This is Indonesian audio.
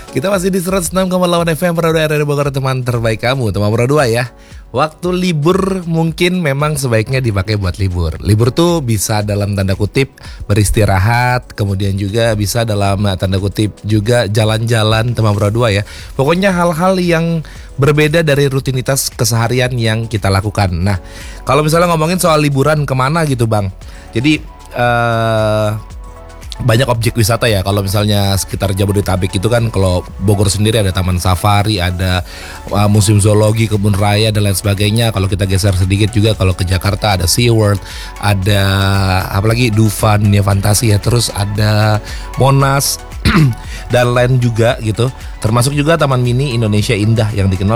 Kita masih di 106,8 FM Pro2 RRI Bogor, teman terbaik kamu, teman Pro2 ya. Waktu libur mungkin memang sebaiknya dipakai buat libur. Libur tuh bisa dalam tanda kutip beristirahat, kemudian juga bisa dalam tanda kutip juga jalan-jalan, teman Pro2 ya. Pokoknya hal-hal yang berbeda dari rutinitas keseharian yang kita lakukan. Nah, kalau misalnya ngomongin soal liburan kemana gitu Bang. Jadi banyak objek wisata ya. Kalau misalnya sekitar Jabodetabek itu kan, kalau Bogor sendiri ada Taman Safari, ada Museum Zoologi, Kebun Raya dan lain sebagainya. Kalau kita geser sedikit juga, kalau ke Jakarta ada SeaWorld, ada apalagi Dufan, Dunia Fantasi ya, terus ada Monas dan lain juga gitu. Termasuk juga Taman Mini Indonesia Indah yang dikenal